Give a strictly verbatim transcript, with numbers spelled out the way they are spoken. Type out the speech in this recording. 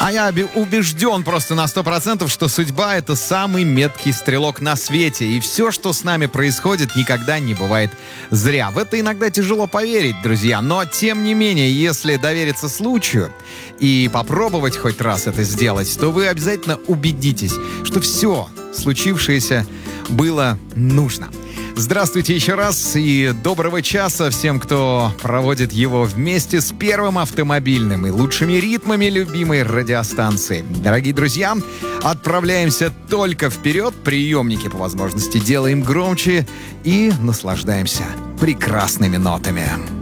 А я убежден просто на сто процентов, что судьба — это самый меткий стрелок на свете. И все, что с нами происходит, никогда не бывает зря. В это иногда тяжело поверить, друзья. Но, тем не менее, если довериться случаю и попробовать хоть раз это сделать, то вы обязательно убедитесь, что все случившееся было нужно. Здравствуйте еще раз и доброго часа всем, кто проводит его вместе с первым автомобильным и лучшими ритмами любимой радиостанции. Дорогие друзья, отправляемся только вперед, приемники по возможности делаем громче и наслаждаемся прекрасными нотами.